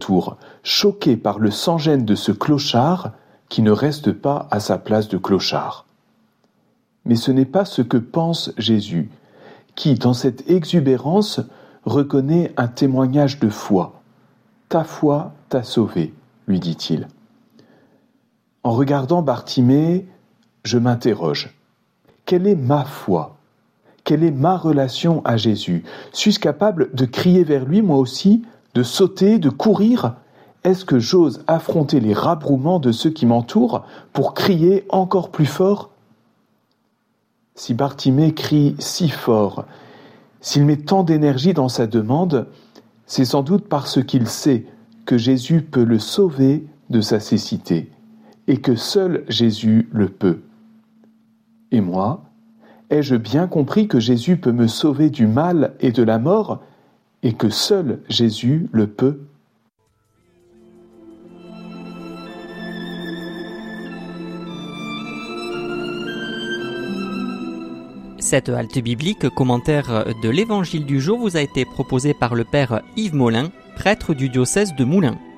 alentour, choqués par le sans-gêne de ce clochard qui ne reste pas à sa place de clochard. Mais ce n'est pas ce que pense Jésus, qui, dans cette exubérance, reconnaît un témoignage de foi. « Ta foi t'a sauvé », lui dit-il. En regardant Bartimée, je m'interroge. Quelle est ma foi ? Quelle est ma relation à Jésus ? Suis-je capable de crier vers lui, moi aussi, de sauter, de courir ? Est-ce que j'ose affronter les rabrouements de ceux qui m'entourent pour crier encore plus fort ? Si Bartimée crie si fort, s'il met tant d'énergie dans sa demande, c'est sans doute parce qu'il sait que Jésus peut le sauver de sa cécité et que seul Jésus le peut. Et moi, ai-je bien compris que Jésus peut me sauver du mal et de la mort et que seul Jésus le peut ? Cette halte biblique, commentaire de l'Évangile du jour, vous a été proposée par le Père Yves Molin, prêtre du diocèse de Moulins.